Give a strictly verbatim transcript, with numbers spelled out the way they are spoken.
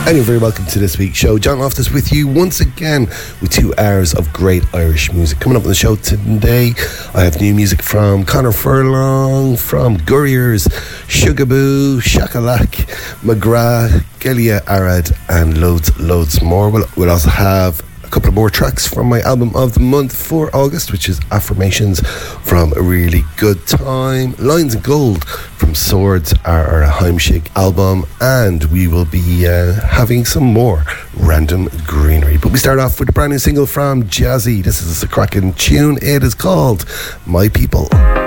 And you're very welcome to this week's show. John Loftus with you once again with two hours of great Irish music. Coming up on the show today, I have new music from Conor Furlong, from Gurriers, Sugaboo, Shakalak, McGrath, Gelia Arad, and loads, loads more. We'll, we'll also have a couple of more tracks from my album of the month for August, which is Affirmations from A Really Good Time, Lines of Gold from Swords, our, our Heimshig album, and we will be uh, having some more random greenery. But we start off with a brand new single from Jazzy. This is a cracking tune. It is called My People.